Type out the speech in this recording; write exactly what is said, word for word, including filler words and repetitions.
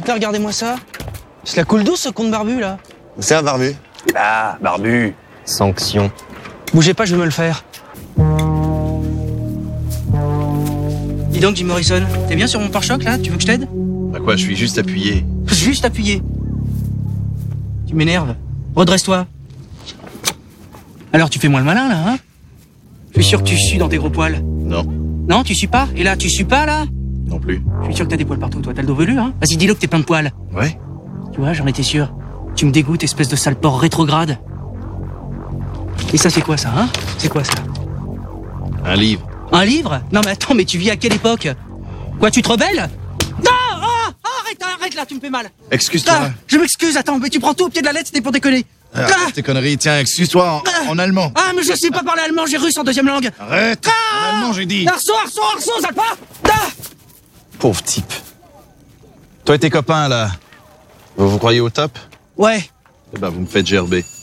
Putain, regardez-moi ça. C'est la coule douce, ce con de barbu, là. C'est un barbu. Ah, barbu. Sanction. Bougez pas, je vais me le faire. Dis donc, Jim Morrison, t'es bien sur mon pare-choc, là? Tu veux que je t'aide? Bah quoi, je suis juste appuyé. Juste appuyé. Tu m'énerves. Redresse-toi. Alors, tu fais moins le malin, là, hein? Je suis sûr que tu sues dans tes gros poils. Non, Non, tu sues pas? Et là, tu sues pas, là? non plus. Je suis sûr que t'as des poils partout, toi. T'as le dos velu, hein? Vas-y, dis-le que t'es plein de poils. Ouais. Tu vois, j'en étais sûr. Tu me dégoûtes, espèce de sale porc rétrograde. Et ça, c'est quoi, ça, hein? C'est quoi, ça? Un livre. Un livre? Non, mais attends, mais tu vis à quelle époque? Quoi, tu te rebelles? Non! Ah! Arrête, arrête, là, tu me fais mal. Excuse-toi. Ah, je m'excuse, attends, mais tu prends tout au pied de la lettre, c'était pour déconner. Arrête Ah! tes conneries, tiens, excuse-toi en, Ah! en allemand. Ah, mais je sais pas parler allemand, j'ai russe en deuxième langue. Arrête. Ah! En allemand, j'ai dit. Arceau, arceau, arceau, Zalpa! Ah! Pauvre type. Toi et tes copains, là, vous vous croyez au top? Ouais. Eh ben, vous me faites gerber.